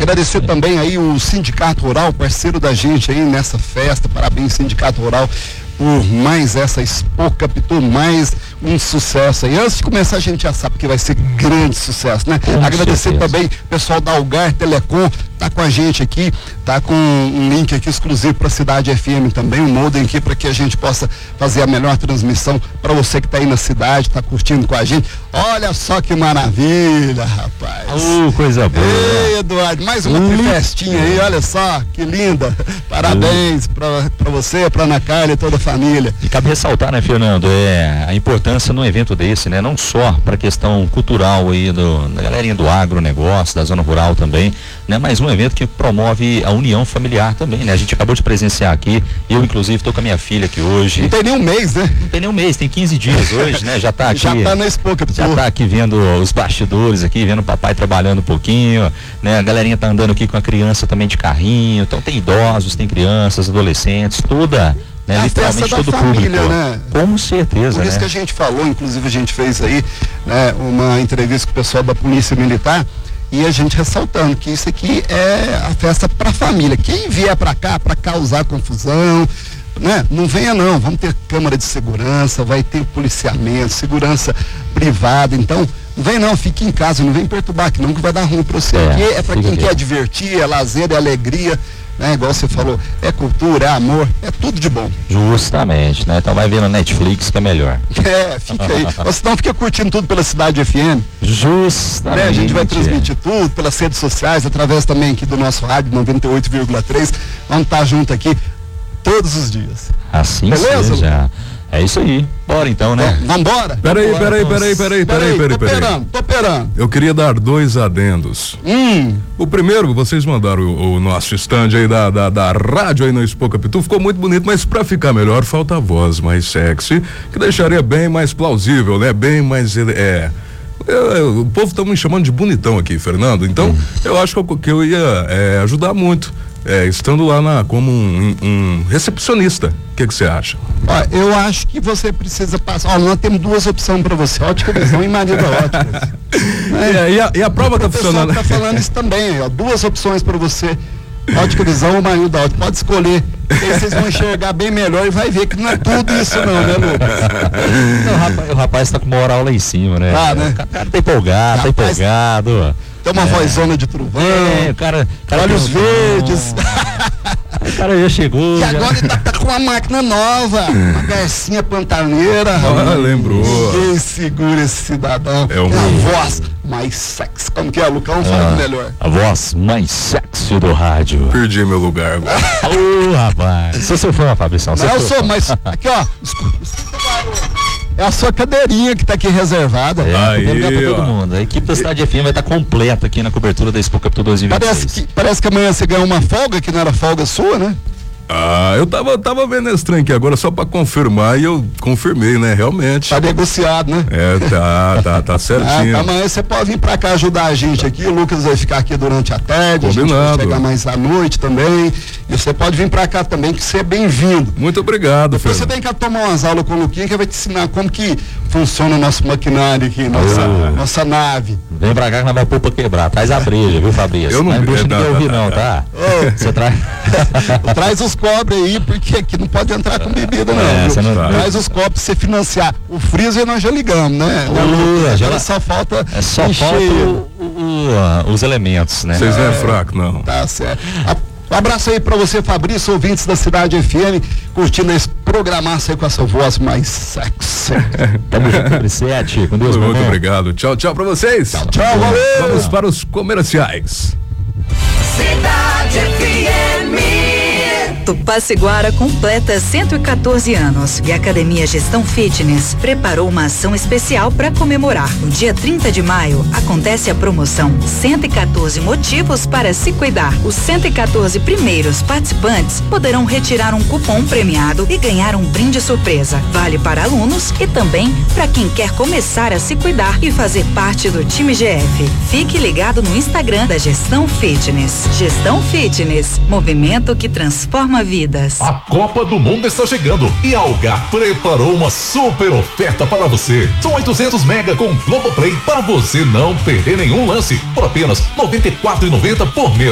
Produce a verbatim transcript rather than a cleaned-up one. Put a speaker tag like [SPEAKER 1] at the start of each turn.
[SPEAKER 1] Agradecer também aí o Sindicato Rural, parceiro da gente aí nessa festa. Parabéns, Sindicato Rural, por mais essa Expo Capitu, mais um sucesso aí. Antes de começar, a gente já sabe que vai ser grande sucesso, né?
[SPEAKER 2] Com
[SPEAKER 1] Agradecer
[SPEAKER 2] certeza.
[SPEAKER 1] também o pessoal da Algar Telecom, tá com a gente aqui, tá com um link aqui exclusivo para a Cidade F M também, um modem aqui para que a gente possa fazer a melhor transmissão para você que tá aí na cidade, tá curtindo com a gente. Olha só que maravilha, rapaz.
[SPEAKER 2] Uh, coisa boa.
[SPEAKER 1] Ei, Eduardo, mais uma
[SPEAKER 2] Hum.
[SPEAKER 1] festinha aí, olha só, que linda. Parabéns para pra você, pra Ana Carla e toda a família.
[SPEAKER 2] E cabe ressaltar, né, Fernando, é, a importância num evento desse, né, não só para a questão cultural aí do, da galerinha do agronegócio, da zona rural também, né, mas um evento que promove a união familiar também, né, a gente acabou de presenciar aqui, eu inclusive estou com a minha filha aqui hoje.
[SPEAKER 1] Não tem nem um mês, né?
[SPEAKER 2] Não tem nem um mês, tem quinze dias hoje, né, já tá aqui.
[SPEAKER 1] Já tá na Expo Capitu.
[SPEAKER 2] Já tá aqui vendo os bastidores aqui, vendo o papai trabalhando um pouquinho, né, a galerinha tá andando aqui com a criança também de carrinho, então tem idosos, tem crianças, adolescentes, toda... Né,
[SPEAKER 1] É a
[SPEAKER 2] literalmente
[SPEAKER 1] festa da
[SPEAKER 2] todo o
[SPEAKER 1] família,
[SPEAKER 2] público.
[SPEAKER 1] né?
[SPEAKER 2] Com certeza,
[SPEAKER 1] Por isso
[SPEAKER 2] né?
[SPEAKER 1] que a gente falou, inclusive a gente fez aí, né, uma entrevista com o pessoal da Polícia Militar e a gente ressaltando que isso aqui é a festa para a família. Quem vier para cá para causar confusão, né, não venha não, vamos ter câmara de segurança, vai ter policiamento, segurança privada, então não vem não, fique em casa, não vem perturbar aqui não que vai dar ruim para você.
[SPEAKER 2] É,
[SPEAKER 1] aqui é para
[SPEAKER 2] fica
[SPEAKER 1] quem
[SPEAKER 2] aqui.
[SPEAKER 1] quer divertir, é lazer, é alegria, né, igual você falou, é cultura, é amor, é tudo de bom.
[SPEAKER 2] Justamente, né? Então vai ver no Netflix que é melhor.
[SPEAKER 1] É, fica aí. Ou senão fica curtindo tudo pela Cidade F M.
[SPEAKER 2] Justamente.
[SPEAKER 1] Né? A gente vai transmitir tudo pelas redes sociais, através também aqui do nosso rádio noventa e oito vírgula três. Vamos estar junto aqui todos os dias.
[SPEAKER 2] Assim
[SPEAKER 1] Beleza?
[SPEAKER 2] seja. É isso aí. Bora então, né?
[SPEAKER 1] Então, vambora?
[SPEAKER 3] Peraí,
[SPEAKER 2] Vambora,
[SPEAKER 3] peraí,
[SPEAKER 2] vamos.
[SPEAKER 3] peraí, peraí,
[SPEAKER 1] Peraí,
[SPEAKER 3] peraí, peraí,
[SPEAKER 1] tô
[SPEAKER 3] peraí.
[SPEAKER 1] operando, tô operando.
[SPEAKER 3] Eu queria dar dois adendos.
[SPEAKER 1] Hum,
[SPEAKER 3] O primeiro, vocês mandaram o, o nosso stand aí da, da, da rádio aí no Expo Capitu, ficou muito bonito, mas pra ficar melhor, falta a voz mais sexy, que deixaria bem mais plausível, né? Bem mais, é... é, o povo tá me chamando de bonitão aqui, Fernando, então
[SPEAKER 2] Hum.
[SPEAKER 3] eu acho que eu, que eu ia é, ajudar muito, é, estando lá na, como um, um, um recepcionista. O que que você acha?
[SPEAKER 1] ó, eu acho que você precisa passar. Ó, nós temos duas opções para você: ótica visão e Marida Óticas.
[SPEAKER 3] É, e, a, e a prova tá
[SPEAKER 1] O pessoal
[SPEAKER 3] funcionando?
[SPEAKER 1] tá falando isso também, ó. Duas opções para você: ótica visão ou Marida Ótica. Pode escolher. Porque aí vocês vão enxergar bem melhor e vai ver que não é tudo isso não, né, Lucas?
[SPEAKER 2] Não, o, rapaz, o rapaz tá com moral lá em cima, né?
[SPEAKER 1] Tá, né?
[SPEAKER 2] O cara tá empolgado, tá
[SPEAKER 1] Rapaz,
[SPEAKER 2] empolgado.
[SPEAKER 1] Tem uma vozona de trovão,
[SPEAKER 2] É, o cara. o cara
[SPEAKER 1] olhos
[SPEAKER 2] tem um-
[SPEAKER 1] verdes.
[SPEAKER 2] O cara já chegou.
[SPEAKER 1] E
[SPEAKER 2] já-
[SPEAKER 1] agora ele tá, tá com uma máquina nova, uma garcinha pantaneira.
[SPEAKER 3] Ah, lembrou.
[SPEAKER 1] Ninguém segura esse cidadão.
[SPEAKER 3] É um-
[SPEAKER 1] Tem a voz mais sexy. Como que é, Lucão? Fala
[SPEAKER 2] Ah,
[SPEAKER 1] melhor.
[SPEAKER 2] a voz mais sexy do rádio.
[SPEAKER 3] Perdi meu lugar agora.
[SPEAKER 2] Ô, rapaz. Sou seu fã, Fabrição.
[SPEAKER 1] Não, eu sou, mas aqui, ó. Escuta, escuta o barulho. É a sua cadeirinha que tá aqui reservada.
[SPEAKER 2] É,
[SPEAKER 3] Aí,
[SPEAKER 2] podemos dar pra todo
[SPEAKER 3] ó.
[SPEAKER 2] mundo. A equipe da Cidade F M vai estar completa aqui na cobertura da Expo Capitu dois mil e vinte e
[SPEAKER 1] Parece
[SPEAKER 2] seis.
[SPEAKER 1] que, parece que amanhã você ganhou uma folga, que não era folga sua, né?
[SPEAKER 3] Ah, eu tava, tava vendo esse trem aqui agora só pra confirmar e eu confirmei, né? Realmente.
[SPEAKER 1] Tá negociado, né?
[SPEAKER 3] É, tá, tá, tá
[SPEAKER 1] Ah,
[SPEAKER 3] certinho.
[SPEAKER 1] amanhã você pode vir pra cá ajudar a gente aqui. O Lucas vai ficar aqui durante a tarde. A gente
[SPEAKER 3] Combinado.
[SPEAKER 1] vai chegar mais à noite também. E você pode vir pra cá também, que você é bem-vindo.
[SPEAKER 3] Muito obrigado,
[SPEAKER 1] Você
[SPEAKER 3] Fernando.
[SPEAKER 1] vem cá tomar umas aulas com o Luquinha, que vai te ensinar como que funciona o nosso maquinário aqui, nossa,
[SPEAKER 2] Oh.
[SPEAKER 1] nossa nave.
[SPEAKER 2] Vem pra cá que nós vamos pôr pra quebrar. Traz a breja, viu, Fabrício?
[SPEAKER 3] Eu não-
[SPEAKER 2] Não deixa
[SPEAKER 3] é,
[SPEAKER 2] ninguém
[SPEAKER 3] tá,
[SPEAKER 2] ouvir,
[SPEAKER 3] tá,
[SPEAKER 2] não,
[SPEAKER 3] tá.
[SPEAKER 2] tá?
[SPEAKER 1] Ô.
[SPEAKER 2] Você traz.
[SPEAKER 1] Traz os cobres aí, porque aqui não pode entrar com bebida, não.
[SPEAKER 2] É,
[SPEAKER 1] viu?
[SPEAKER 2] você não-
[SPEAKER 1] Traz os copos pra você financiar. O freezer nós já ligamos, né?
[SPEAKER 2] Uh,
[SPEAKER 1] Agora
[SPEAKER 2] já-
[SPEAKER 1] só falta
[SPEAKER 2] É só
[SPEAKER 1] encher
[SPEAKER 2] falta
[SPEAKER 1] ele.
[SPEAKER 2] o- o- o- os elementos, né?
[SPEAKER 3] Vocês não é fraco, não.
[SPEAKER 1] Tá certo. A- Um abraço aí pra você, Fabrício, ouvintes da Cidade F M, curtindo esse programaço aí com essa voz mais sexy.
[SPEAKER 2] Tamo junto, Fabricete. Com Deus, meu
[SPEAKER 3] Muito
[SPEAKER 2] irmão.
[SPEAKER 3] obrigado. Tchau, tchau pra vocês. Tchau,
[SPEAKER 1] tchau, valeu.
[SPEAKER 3] Vamos para os comerciais.
[SPEAKER 4] Cidade F M.
[SPEAKER 5] Tupaciguara completa cento e quatorze anos e a Academia Gestão Fitness preparou uma ação especial para comemorar. No dia trinta de maio acontece a promoção cento e quatorze motivos para se cuidar. Os cento e quatorze primeiros participantes poderão retirar um cupom premiado e ganhar um brinde surpresa. Vale para alunos e também para quem quer começar a se cuidar e fazer parte do time G F. Fique ligado no Instagram da Gestão Fitness. Gestão Fitness, movimento que transforma vidas.
[SPEAKER 6] A Copa do Mundo está chegando e a Algar preparou uma super oferta para você. São oitocentos mega com Globoplay para você não perder nenhum lance por apenas noventa e quatro reais e noventa centavos por mês.